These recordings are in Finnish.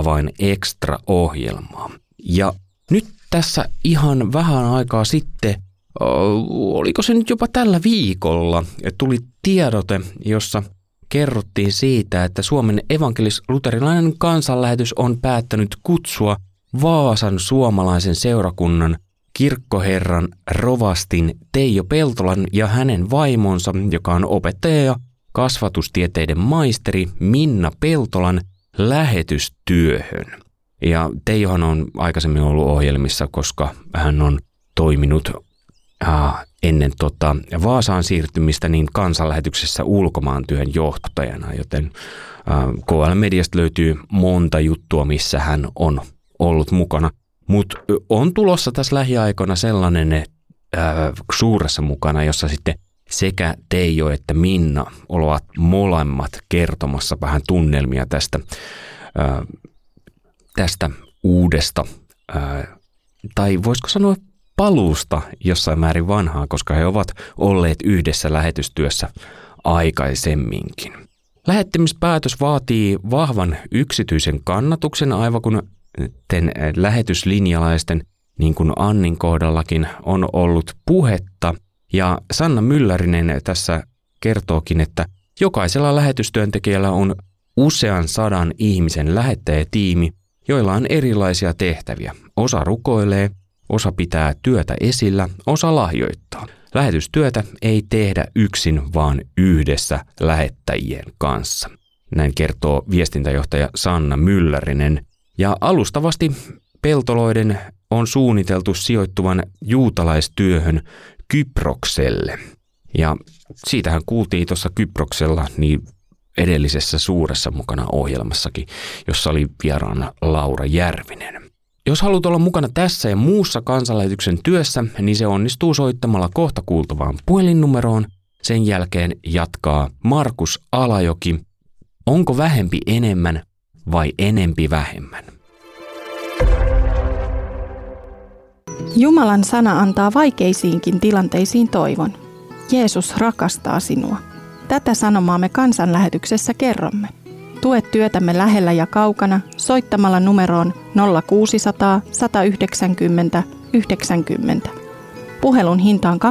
Avain Extra-ohjelmaa. Ja nyt tässä ihan vähän aikaa sitten, oliko se nyt jopa tällä viikolla, tuli tiedote, jossa kerrottiin siitä, että Suomen evankelis-luterilainen kansanlähetys on päättänyt kutsua Vaasan suomalaisen seurakunnan kirkkoherran rovastin Teijo Peltolan ja hänen vaimonsa, joka on opettaja ja kasvatustieteiden maisteri Minna Peltolan lähetystyöhön. Ja Teijohan on aikaisemmin ollut ohjelmissa, koska hän on toiminut ennen Vaasaan siirtymistä niin kansanlähetyksessä ulkomaantyön johtajana, joten KL-mediasta löytyy monta juttua, missä hän on ollut mukana. Mutta on tulossa tässä lähiaikoina sellainen suuressa mukana, jossa sitten sekä Teijo että Minna ovat molemmat kertomassa vähän tunnelmia tästä uudesta, tai voisiko sanoa paluusta jossain määrin vanhaa, koska he ovat olleet yhdessä lähetystyössä aikaisemminkin. Lähettämispäätös vaatii vahvan yksityisen kannatuksen, aivan kun lähetyslinjalaisten, niin kuin Annin kohdallakin, on ollut puhetta. Ja Sanna Myllärinen tässä kertookin, että jokaisella lähetystyöntekijällä on usean 100 ihmisen lähettäjätiimi, joilla on erilaisia tehtäviä. Osa rukoilee, osa pitää työtä esillä, osa lahjoittaa. Lähetystyötä ei tehdä yksin, vaan yhdessä lähettäjien kanssa. Näin kertoo viestintäjohtaja Sanna Myllärinen. Ja alustavasti Peltoloiden on suunniteltu sijoittuvan juutalaistyöhön Kyprokselle. Ja siitähän kuultiin tuossa Kyproksella niin edellisessä suuressa mukana ohjelmassakin, jossa oli vieraana Laura Järvinen. Jos haluat olla mukana tässä ja muussa kansanlähetyksen työssä, niin se onnistuu soittamalla kohta kuultavaan puhelinnumeroon. Sen jälkeen jatkaa Markus Alajoki. Onko vähempi enemmän vai enempi vähemmän? Jumalan sana antaa vaikeisiinkin tilanteisiin toivon. Jeesus rakastaa sinua. Tätä sanomaa me kansanlähetyksessä kerromme. Tue työtämme lähellä ja kaukana soittamalla numeroon 0600 190 90. Puhelun hinta on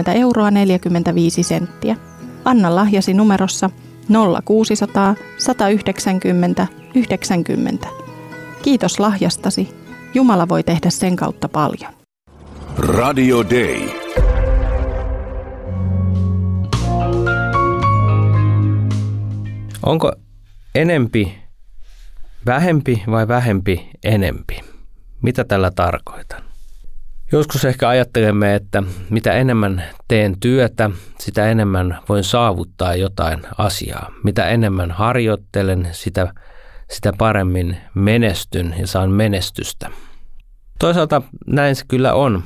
20,45 €. Anna lahjasi numerossa 0600 190 90. Kiitos lahjastasi. Jumala voi tehdä sen kautta paljon. Radio Day. Onko enempi vähempi vai vähempi enempi? Mitä tällä tarkoitan? Joskus ehkä ajattelemme, että mitä enemmän teen työtä, sitä enemmän voin saavuttaa jotain asiaa. Mitä enemmän harjoittelen, sitä paremmin menestyn ja saan menestystä. Toisaalta näin se kyllä on.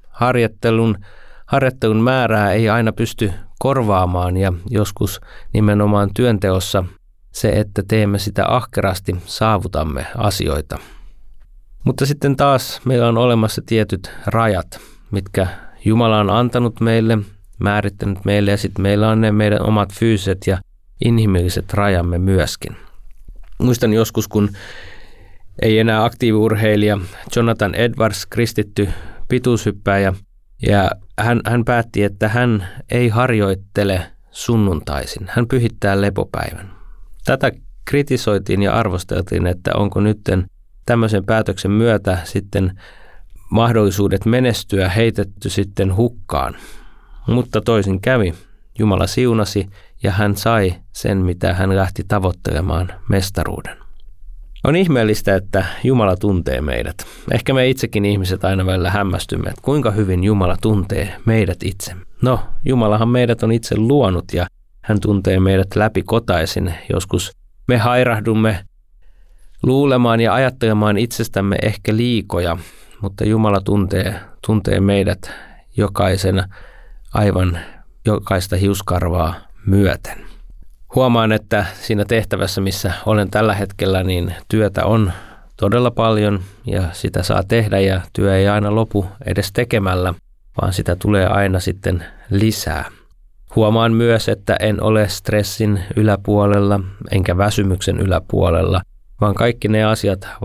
Harjoittelun määrää ei aina pysty korvaamaan ja joskus nimenomaan työnteossa se, että teemme sitä ahkerasti, saavutamme asioita. Mutta sitten taas meillä on olemassa tietyt rajat, mitkä Jumala on antanut meille, määrittänyt meille ja sitten meillä on ne meidän omat fyysiset ja inhimilliset rajamme myöskin. Muistan joskus, kun ei enää aktiiviurheilija Jonathan Edwards, kristitty pituushyppääjä, ja hän päätti, että hän ei harjoittele sunnuntaisin. Hän pyhittää lepopäivän. Tätä kritisoitiin ja arvosteltiin, että onko nyt tämmöisen päätöksen myötä sitten mahdollisuudet menestyä heitetty sitten hukkaan. Mutta toisin kävi. Jumala siunasi ja hän sai sen, mitä hän lähti tavoittelemaan, mestaruuden. On ihmeellistä, että Jumala tuntee meidät. Ehkä me itsekin ihmiset aina välillä hämmästymme, että kuinka hyvin Jumala tuntee meidät itse. No, Jumalahan meidät on itse luonut ja hän tuntee meidät läpikotaisin. Joskus me hairahdumme luulemaan ja ajattelemaan itsestämme ehkä liikoja, mutta Jumala tuntee meidät jokaisena aivan jokaista hiuskarvaa myöten. Huomaan, että siinä tehtävässä, missä olen tällä hetkellä, niin työtä on todella paljon ja sitä saa tehdä ja työ ei aina lopu edes tekemällä, vaan sitä tulee aina sitten lisää. Huomaan myös, että en ole stressin yläpuolella enkä väsymyksen yläpuolella, vaan kaikki ne asiat